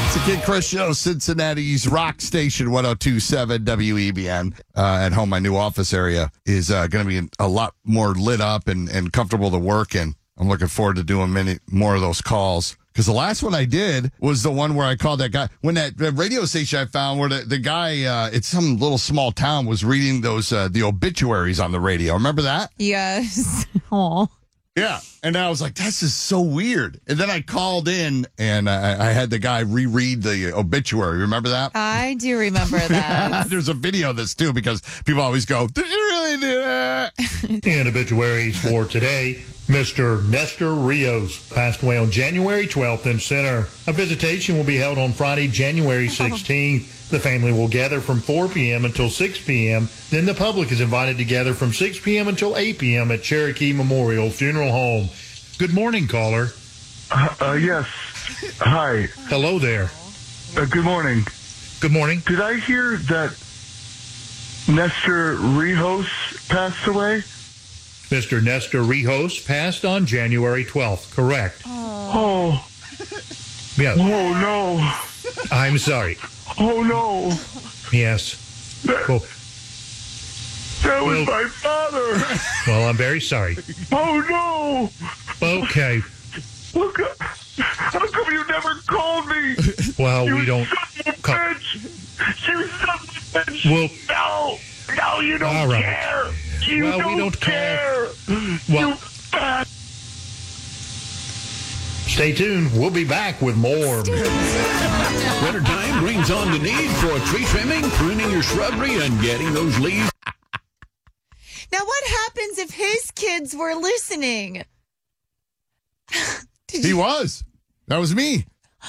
It's a Kid Chris Show, Cincinnati's rock station, 102.7 WEBN. At home, my new office area is going to be a lot more lit up and comfortable to work in. I'm looking forward to doing many more of those calls. Because the last one I did was the one where I called that guy. When that radio station I found where the guy, it's some little small town, was reading those the obituaries on the radio. Remember that? Yes. Aw. Yeah. And I was like, this is so weird. And then I called in and I had the guy reread the obituary. Remember that? I do remember that. There's a video of this, too, because people always go, did you really do that? And obituaries for today. Mr. Nestor Rios passed away on January 12th in Center. A visitation will be held on Friday, January 16th. The family will gather from 4 p.m. until 6 p.m. Then the public is invited to gather from 6 p.m. until 8 p.m. at Cherokee Memorial Funeral Home. Good morning, caller. Yes. Hi. Hello there. Good morning. Good morning. Did I hear that Nestor Rios passed away? Mr. Nestor Rios passed on January 12th. Correct. Oh. Yes. Oh, no. I'm sorry. Oh, no. Yes. Well, That was my father. well, I'm very sorry. Oh, no. Okay. Look, how come you never called me? Well, You we don't son of a call. bitch. You son of a bitch. Well, No, you don't all right. care. You Well, we don't call. care. Well, You bad. stay tuned. We'll be back with more. Winter time brings on the need for tree trimming, pruning your shrubbery, and getting those leaves. Now, what happens if his kids were listening? He was. That was me.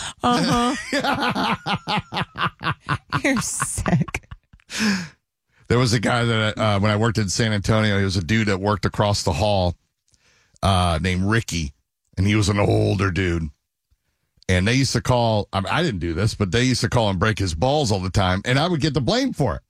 You're sick. There was a guy that when I worked in San Antonio, he was a dude that worked across the hall named Ricky, and he was an older dude. And they used to call, I didn't do this, but they used to call him break his balls all the time, and I would get the blame for it.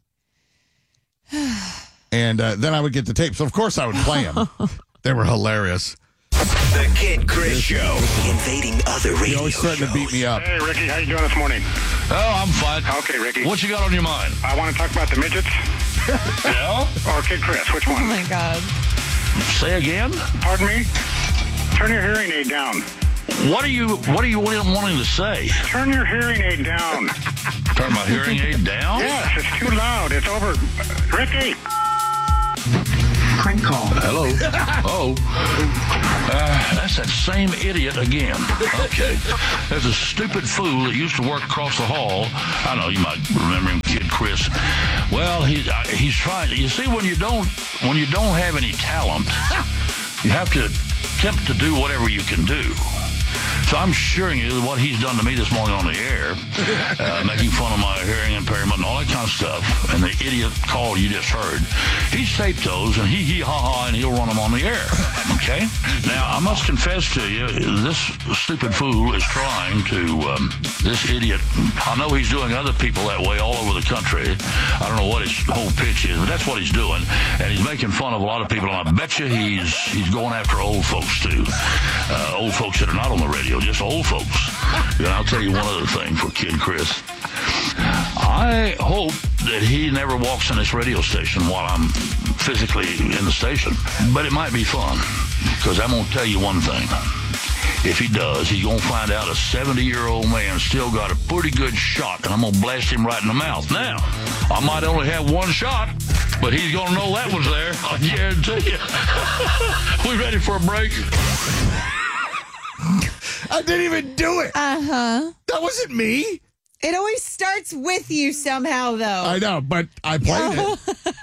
And then I would get the tape. So, of course, I would play them. They were hilarious. The Kid Chris Show. Invading other radio He always threatened to beat me up. Hey, Ricky, how you doing this morning? Oh, I'm fine. Okay, Ricky. What you got on your mind? I want to talk about the midgets Yeah? or Kid Chris. Which Oh, one? my God. Say again? Pardon me? Turn your hearing aid down. What are you wanting to say? Turn your hearing aid down. Turn my hearing aid down? Yes, it's too loud. It's over. Ricky. Prank call. Hello? Oh. That's that same idiot again. Okay. There's a stupid fool that used to work across the hall. I know you might remember him, Kid Chris. Well, he's trying. You see, when you don't have any talent, you have to attempt to do whatever you can do. So I'm assuring you that what he's done to me this morning on the air, making fun of my hearing impairment and all that kind of stuff, and the idiot call you just heard, he's taped those, and he ha ha, and he'll run them on the air. Okay? Now, I must confess to you, this stupid fool is trying to, this idiot, I know he's doing other people that way all over the country. I don't know what his whole pitch is, but that's what he's doing. And he's making fun of a lot of people, and I bet you he's going after old folks, too. Old folks that are not on the radio, just old folks. And I'll tell you one other thing for Kid Chris. I hope that he never walks in this radio station while I'm physically in the station. But it might be fun, because I'm going to tell you one thing. If he does, he's going to find out a 70-year-old man still got a pretty good shot, and I'm going to blast him right in the mouth. Now, I might only have one shot, but he's going to know that one's there. I guarantee you. We ready for a break? I didn't even do it. Uh-huh. That wasn't me. It always starts with you somehow, though. I know, but I played it.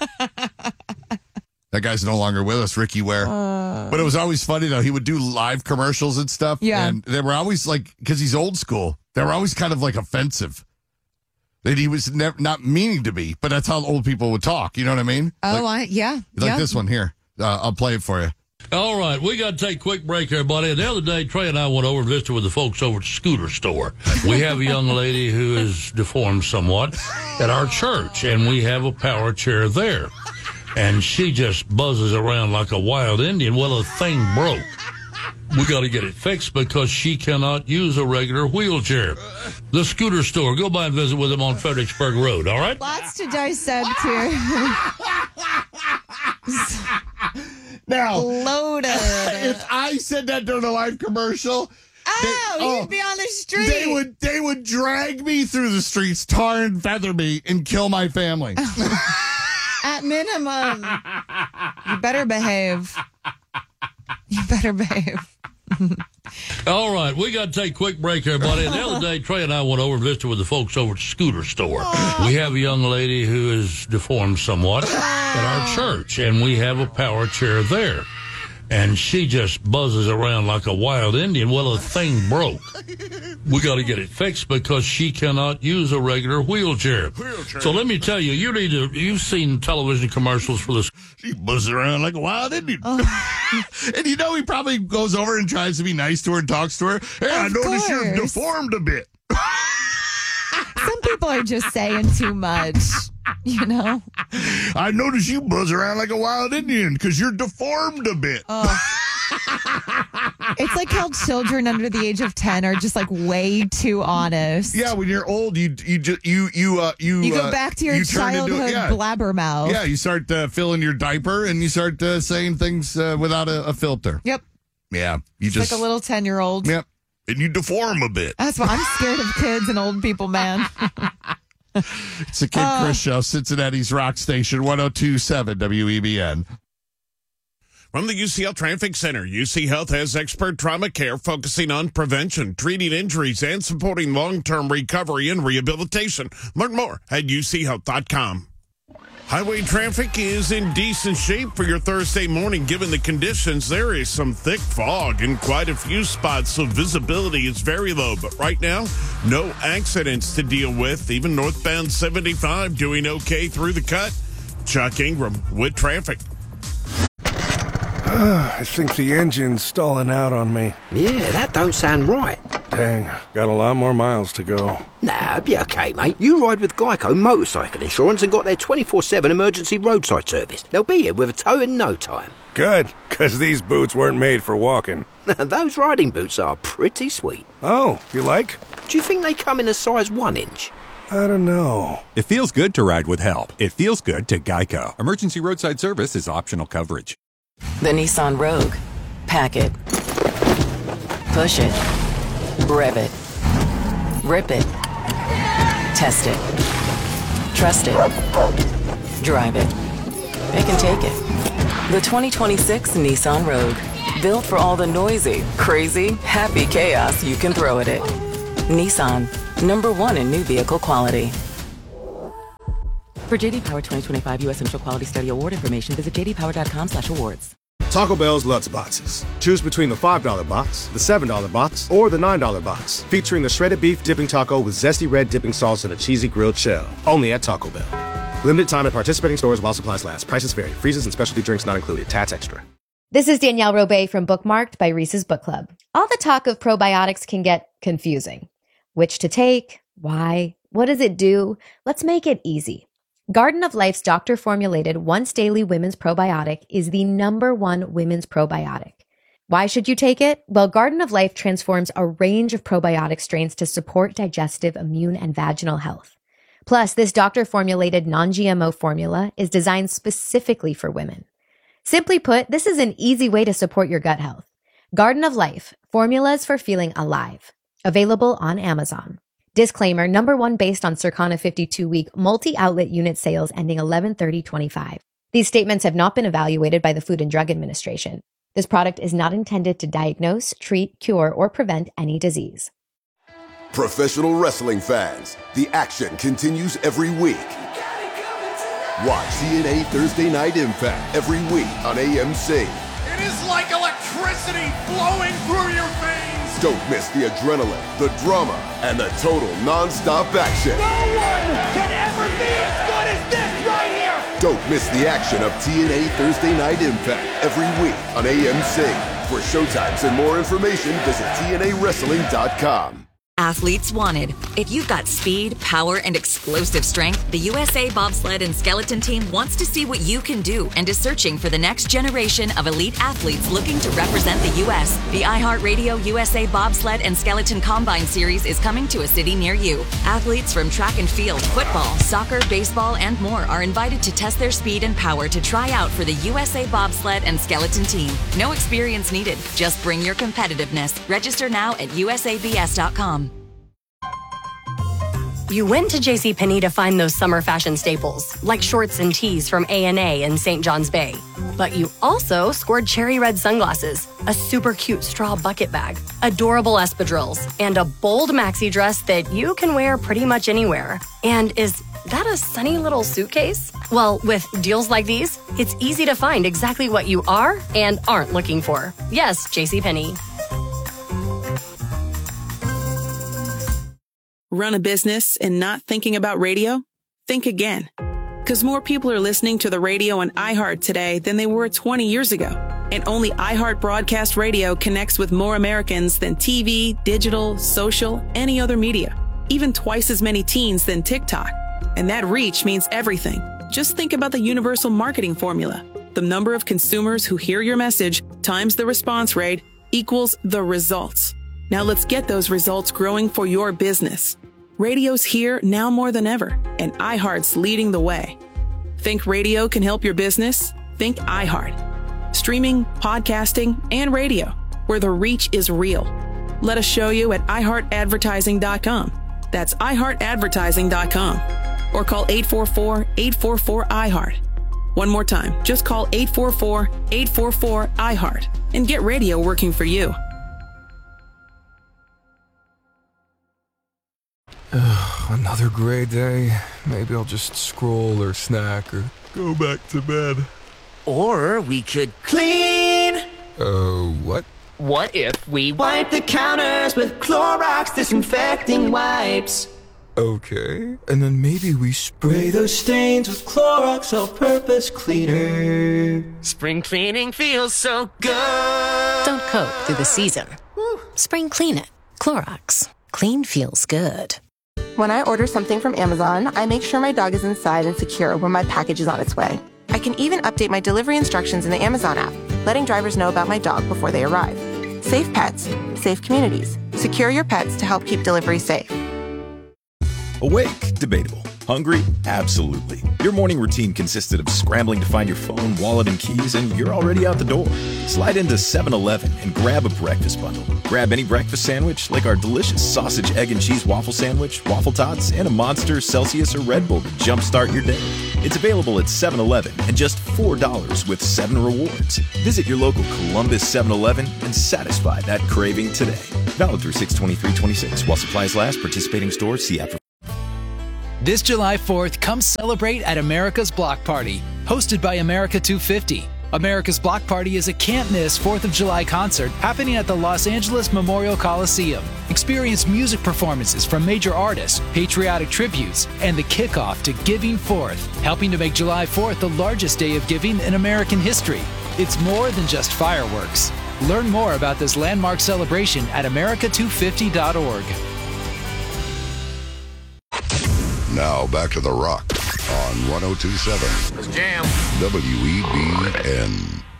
That guy's no longer with us, Ricky Ware. But it was always funny, though. He would do live commercials and stuff. Yeah. And they were always like, because he's old school, they were always kind of like offensive. That he was not meaning to be, but that's how old people would talk. You know what I mean? Oh, yeah. Like this one here. I'll play it for you. All right, we got to take a quick break, everybody. The other day, Trey and I went over and visited with the folks over at the Scooter Store. We have a young lady who is deformed somewhat at our church, and we have a power chair there. And she just buzzes around like a wild Indian. Well, the thing broke. We got to get it fixed because she cannot use a regular wheelchair. The Scooter Store. Go by and visit with them on Fredericksburg Road, all right? Lots to dissect here. Now, Loaded. if I said that during a live commercial, You'd be on the street. they would drag me through the streets, tar and feather me, and kill my family. At minimum. You better behave. You better behave. All right, we got to take a quick break here, buddy. The other day, Trey and I went over and visited with the folks over at Scooter Store. We have a young lady who is deformed somewhat at our church, and we have a power chair there. And she just buzzes around like a wild Indian. Well, the thing broke. We got to get it fixed because she cannot use a regular wheelchair. So let me tell you, you've seen television commercials for this. She buzzes around like a wild Indian. And you know he probably goes over and tries to be nice to her and talks to her. Hey, I noticed you're deformed a bit. Some people are just saying too much, you know? I noticed you buzz around like a wild Indian because you're deformed a bit. It's like how children under the age of 10 are just like way too honest. Yeah, when you're old, you go back to your childhood blabbermouth. Yeah, you start filling your diaper and you start saying things without a filter. Yep. Yeah, It's like a little 10-year-old. Yep. And you deform a bit. That's why I'm scared of kids and old people, man. It's the Kid Chris Show, Cincinnati's Rock Station, 102.7 WEBN. From the UCL Traffic Center, UC Health has expert trauma care focusing on prevention, treating injuries, and supporting long-term recovery and rehabilitation. Learn more at uchealth.com. Highway traffic is in decent shape for your Thursday morning. Given the conditions, there is some thick fog in quite a few spots, so visibility is very low. But right now, no accidents to deal with. Even northbound 75 doing okay through the cut. Chuck Ingram with traffic. I think the engine's stalling out on me. Yeah, that don't sound right. Dang, got a lot more miles to go. Nah, be okay, mate. You ride with Geico Motorcycle Insurance and got their 24/7 emergency roadside service. They'll be here with a tow in no time. Good, because these boots weren't made for walking. Those riding boots are pretty sweet. Oh, you like? Do you think they come in a size 1 inch? I don't know. It feels good to ride with help. It feels good to Geico. Emergency roadside service is optional coverage. The Nissan Rogue. Pack it. Push it. Rev it. Rip it. Test it. Trust it. Drive it. It can take it. The 2026 Nissan Rogue. Built for all the noisy, crazy, happy chaos you can throw at it. Nissan. #1 in new vehicle quality. For JD Power 2025 U.S. Central Quality Study Award information, visit jdpower.com/awards. Taco Bell's Lutz Boxes. Choose between the $5 box, the $7 box, or the $9 box. Featuring the shredded beef dipping taco with zesty red dipping sauce and a cheesy grilled shell. Only at Taco Bell. Limited time at participating stores while supplies last. Prices vary. Freezes and specialty drinks not included. Tax extra. This is Danielle Robay from Bookmarked by Reese's Book Club. All the talk of probiotics can get confusing. Which to take? Why? What does it do? Let's make it easy. Garden of Life's doctor-formulated once-daily women's probiotic is the #1 women's probiotic. Why should you take it? Well, Garden of Life transforms a range of probiotic strains to support digestive, immune, and vaginal health. Plus, this doctor-formulated non-GMO formula is designed specifically for women. Simply put, this is an easy way to support your gut health. Garden of Life, formulas for feeling alive. Available on Amazon. Disclaimer, #1 based on Circana 52-week multi-outlet unit sales ending 11/30/25. These statements have not been evaluated by the Food and Drug Administration. This product is not intended to diagnose, treat, cure, or prevent any disease. Professional wrestling fans, the action continues every week. Watch TNA Thursday Night Impact every week on AMC. It is like electricity flowing through your veins. Don't miss the adrenaline, the drama, and the total non-stop action. No one can ever be as good as this right here. Don't miss the action of TNA Thursday Night Impact every week on AMC. For showtimes and more information, visit TNAWrestling.com. Athletes wanted. If you've got speed, power, and explosive strength, the USA Bobsled and Skeleton Team wants to see what you can do and is searching for the next generation of elite athletes looking to represent the U.S. The iHeartRadio USA Bobsled and Skeleton Combine Series is coming to a city near you. Athletes from track and field, football, soccer, baseball, and more are invited to test their speed and power to try out for the USA Bobsled and Skeleton Team. No experience needed. Just bring your competitiveness. Register now at usabs.com. You went to JCPenney to find those summer fashion staples, like shorts and tees from A&A and St. John's Bay. But you also scored cherry red sunglasses, a super cute straw bucket bag, adorable espadrilles, and a bold maxi dress that you can wear pretty much anywhere. And is that a sunny little suitcase? Well, with deals like these, it's easy to find exactly what you are and aren't looking for. Yes, JCPenney. Run a business and not thinking about radio? Think again. Because more people are listening to the radio on iHeart today than they were 20 years ago. And only iHeart Broadcast Radio connects with more Americans than TV, digital, social, any other media. Even twice as many teens than TikTok. And that reach means everything. Just think about the universal marketing formula. The number of consumers who hear your message times the response rate equals the results. Now let's get those results growing for your business. Radio's here now more than ever, and iHeart's leading the way. Think radio can help your business? Think iHeart. Streaming, podcasting, and radio, where the reach is real. Let us show you at iHeartAdvertising.com. That's iHeartAdvertising.com. Or call 844-844-iHeart. One more time, just call 844-844-iHeart and get radio working for you. Another gray day. Maybe I'll just scroll or snack or go back to bed. Or we could clean. What? What if we wipe the counters with Clorox disinfecting wipes? Okay. And then maybe we spray those stains with Clorox all-purpose cleaner. Spring cleaning feels so good. Don't cope through the season. Spring clean it. Clorox. Clean feels good. When I order something from Amazon, I make sure my dog is inside and secure when my package is on its way. I can even update my delivery instructions in the Amazon app, letting drivers know about my dog before they arrive. Safe pets, safe communities. Secure your pets to help keep delivery safe. Awake? Debatable. Hungry? Absolutely. Your morning routine consisted of scrambling to find your phone, wallet, and keys, and you're already out the door. Slide into 7-Eleven and grab a breakfast bundle. Grab any breakfast sandwich, like our delicious sausage, egg, and cheese waffle sandwich, waffle tots, and a Monster, Celsius, or Red Bull to jumpstart your day. It's available at 7-Eleven and just $4 with 7 rewards. Visit your local Columbus 7-Eleven and satisfy that craving today. Valid through 6/23/26. While supplies last, participating stores see after. This July 4th, come celebrate at America's Block Party, hosted by America 250. America's Block Party is a can't-miss 4th of July concert happening at the Los Angeles Memorial Coliseum. Experience music performances from major artists, patriotic tributes, and the kickoff to Giving Forth, helping to make July 4th the largest day of giving in American history. It's more than just fireworks. Learn more about this landmark celebration at america250.org. Now back to The Rock on 102.7 Let's jam. WEBN.